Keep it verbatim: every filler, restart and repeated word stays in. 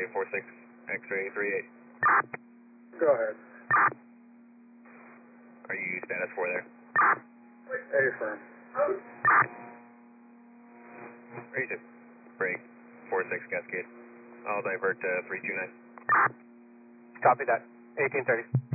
four six, X-ray three eight. Go ahead. Are you status four there? A-firm. Ready to break, four six Cascade. I'll divert to three two nine. Copy that, eighteen thirty.